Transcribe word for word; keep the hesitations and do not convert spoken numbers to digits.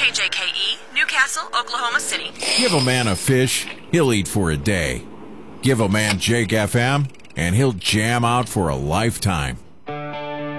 K J K E, Newcastle, Oklahoma City. Give a man a fish, he'll eat for a day. Give a man Jake F M, and he'll jam out for a lifetime.